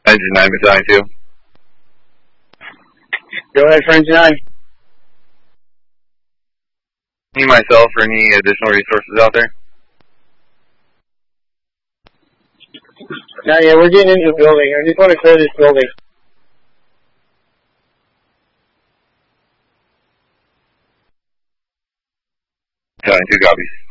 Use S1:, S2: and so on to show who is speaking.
S1: Engine 9 Battalion 2.
S2: Go ahead for Engine 9.
S1: Need myself or any additional resources out there?
S2: Yeah, we're getting into the building. I just want to clear this building.
S1: Battalion 2 copies.